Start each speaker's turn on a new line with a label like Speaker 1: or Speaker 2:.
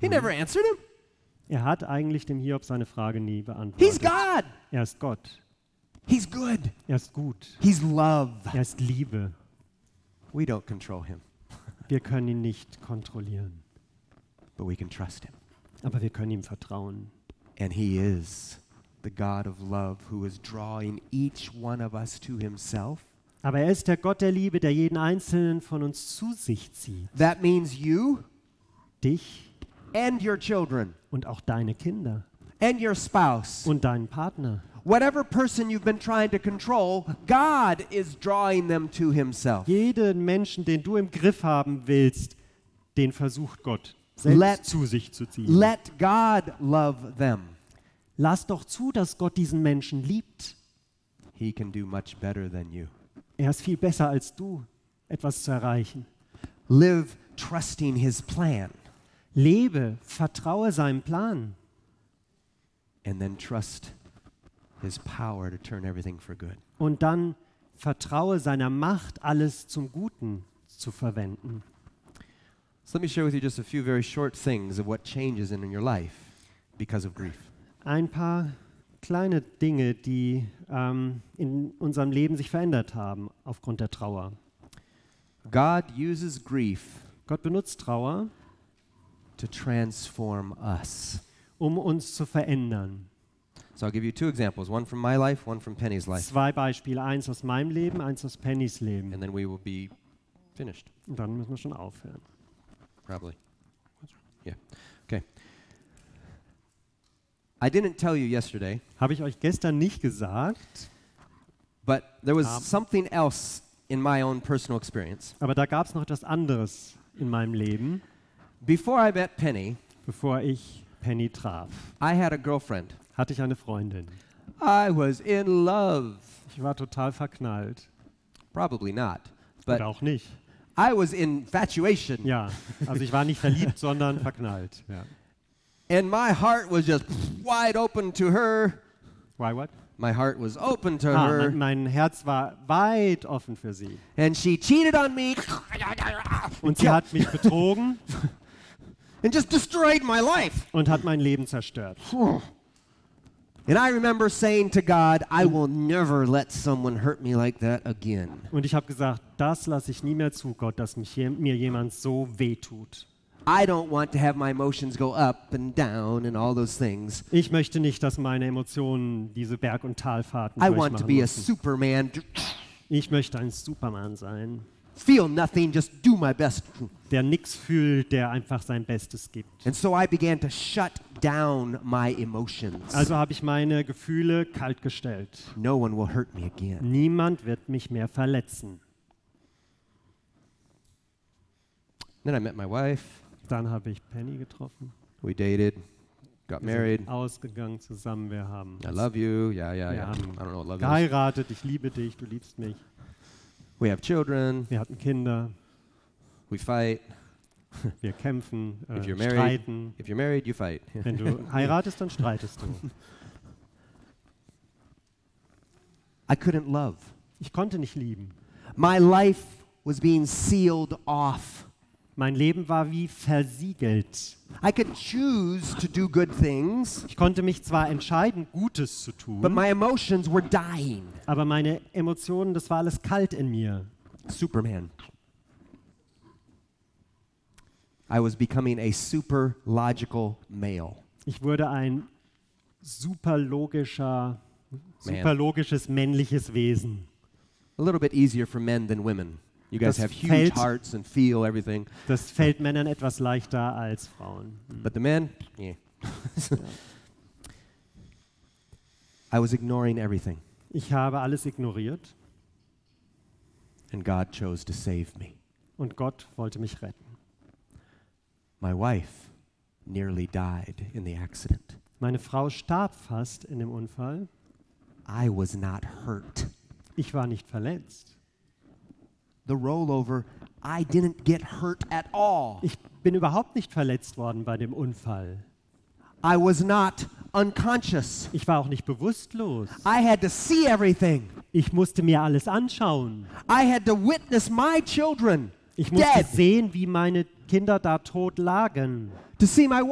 Speaker 1: He never answered him.
Speaker 2: Er hat eigentlich dem Hiob seine Frage nie
Speaker 1: He's
Speaker 2: beantwortet.
Speaker 1: God.
Speaker 2: Er ist Gott.
Speaker 1: He's good.
Speaker 2: Er ist gut.
Speaker 1: He's love.
Speaker 2: Er ist Liebe.
Speaker 1: We don't control him,
Speaker 2: Wir können ihn nicht kontrollieren,
Speaker 1: but we can trust him.
Speaker 2: aber wir können ihm vertrauen.
Speaker 1: And he is the God of love who is drawing each one of us to himself.
Speaker 2: Aber er ist der Gott der Liebe, der jeden Einzelnen von uns zu sich zieht.
Speaker 1: That means you
Speaker 2: Dich
Speaker 1: and your children
Speaker 2: und auch deine Kinder
Speaker 1: and your spouse.
Speaker 2: und deinen Partner.
Speaker 1: Whatever person you've been trying to control, God is drawing them to himself.
Speaker 2: Jeden Menschen, den du im Griff haben willst, den versucht Gott selbst zu sich zu ziehen.
Speaker 1: Let God love them.
Speaker 2: Lass doch zu, dass Gott diesen Menschen liebt.
Speaker 1: He can do much better than you.
Speaker 2: Er ist viel besser als du, etwas zu erreichen.
Speaker 1: Live trusting his plan
Speaker 2: Lebe, vertraue seinem Plan
Speaker 1: and then trust his power to turn everything for good.
Speaker 2: und dann vertraue seiner Macht, alles zum Guten zu verwenden.
Speaker 1: So let me share with you just a few very short things of what changes in your life because of grief.
Speaker 2: Ein paar kleine Dinge, die in unserem Leben sich verändert haben aufgrund der Trauer.
Speaker 1: God uses grief
Speaker 2: Gott benutzt Trauer,
Speaker 1: to transform us.
Speaker 2: um uns zu verändern.
Speaker 1: So I'll give you two examples, one from my life, one from Penny's life,
Speaker 2: 2 Beispiele, eins aus meinem Leben, eins aus Pennys Leben.
Speaker 1: and then we will be finished,
Speaker 2: Und dann müssen wir schon aufhören.
Speaker 1: probably. Yeah. Okay. I didn't tell you yesterday,
Speaker 2: Habe ich euch gestern nicht gesagt,
Speaker 1: but there was something else in my own personal experience.
Speaker 2: aber da gab es noch etwas anderes in meinem Leben,
Speaker 1: Before I met Penny,
Speaker 2: bevor ich Penny traf.
Speaker 1: I had a girlfriend.
Speaker 2: Hatte ich eine Freundin.
Speaker 1: I was in love.
Speaker 2: Ich war total verknallt.
Speaker 1: Probably not, but
Speaker 2: Oder auch nicht.
Speaker 1: I was in infatuation.
Speaker 2: Ja, also ich war nicht verliebt, sondern verknallt. Ja.
Speaker 1: And my heart was just wide open to her.
Speaker 2: Why what?
Speaker 1: My heart was open to her.
Speaker 2: Mein Herz war weit offen für sie.
Speaker 1: And she cheated on me
Speaker 2: Und sie hat mich betrogen
Speaker 1: and just destroyed my life.
Speaker 2: und hat mein Leben zerstört.
Speaker 1: And I remember saying to God, I will never let someone hurt me like that again.
Speaker 2: Und ich habe gesagt, das lasse ich nie mehr zu, Gott, dass mir jemand so wehtut.
Speaker 1: I don't want to have my emotions go up and down and all those things.
Speaker 2: Ich möchte nicht, dass meine Emotionen diese Berg- und Talfahrten
Speaker 1: I want to
Speaker 2: durchmachen
Speaker 1: be a
Speaker 2: müssen.
Speaker 1: Superman.
Speaker 2: Ich möchte ein Superman sein,
Speaker 1: Feel nothing, just do my best.
Speaker 2: der nichts fühlt, der einfach sein Bestes gibt.
Speaker 1: And so I began to shut down my emotions.
Speaker 2: Also habe ich meine Gefühle kaltgestellt.
Speaker 1: No one will hurt me again.
Speaker 2: Niemand wird mich mehr verletzen.
Speaker 1: Then I met my wife.
Speaker 2: Dann habe ich Penny getroffen.
Speaker 1: We dated, got
Speaker 2: Wir
Speaker 1: married.
Speaker 2: sind ausgegangen zusammen. Wir haben
Speaker 1: I love you. Yeah,
Speaker 2: Wir
Speaker 1: yeah. I
Speaker 2: haben
Speaker 1: don't know what love is.
Speaker 2: geheiratet. Ich liebe dich, du liebst mich.
Speaker 1: We have children.
Speaker 2: Wir hatten Kinder.
Speaker 1: We fight.
Speaker 2: Wir kämpfen,
Speaker 1: If you're married,
Speaker 2: streiten.
Speaker 1: if you're married, you fight.
Speaker 2: Wenn du heiratest, dann streitest du.
Speaker 1: I couldn't love.
Speaker 2: Ich konnte nicht lieben.
Speaker 1: My life was being sealed off.
Speaker 2: Mein Leben war wie versiegelt.
Speaker 1: I could choose to do good things,
Speaker 2: Ich konnte mich zwar entscheiden, Gutes zu
Speaker 1: but
Speaker 2: tun,
Speaker 1: my emotions were dying.
Speaker 2: aber meine Emotionen, das war alles kalt in mir.
Speaker 1: Superman. I was becoming a super logical male.
Speaker 2: Ich wurde ein superlogisches männliches Wesen.
Speaker 1: A little bit easier for men than women. You guys
Speaker 2: Das
Speaker 1: have huge
Speaker 2: fällt-
Speaker 1: hearts and feel everything.
Speaker 2: Das fällt Männern etwas leichter als Frauen.
Speaker 1: But the men, yeah. I was ignoring everything,
Speaker 2: Ich habe alles ignoriert
Speaker 1: and God chose to save me.
Speaker 2: und Gott wollte mich retten.
Speaker 1: My wife nearly died in the accident.
Speaker 2: Meine Frau starb fast in dem Unfall.
Speaker 1: I was not hurt.
Speaker 2: Ich war nicht verletzt.
Speaker 1: The rollover, I didn't get hurt at all.
Speaker 2: Ich bin überhaupt nicht verletzt worden bei dem Unfall.
Speaker 1: I was not unconscious.
Speaker 2: Ich war auch nicht bewusstlos.
Speaker 1: I had to see everything.
Speaker 2: Ich musste mir alles anschauen.
Speaker 1: I had to witness my children
Speaker 2: Ich musste
Speaker 1: dead.
Speaker 2: sehen, wie meine Kinder da tot lagen.
Speaker 1: To see my